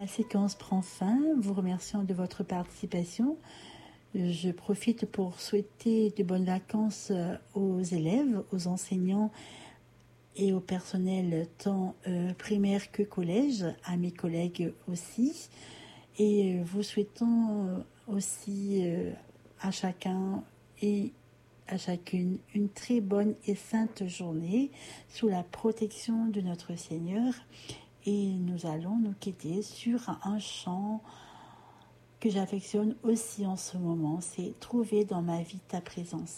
La séquence prend fin, vous remerciant de votre participation. Je profite pour souhaiter de bonnes vacances aux élèves, aux enseignants et au personnel tant primaire que collège, à mes collègues aussi. Et vous souhaitant aussi à chacun et à chacune une très bonne et sainte journée sous la protection de notre Seigneur. Et nous allons nous quitter sur un chant que j'affectionne aussi en ce moment, c'est « Trouver dans ma vie ta présence ».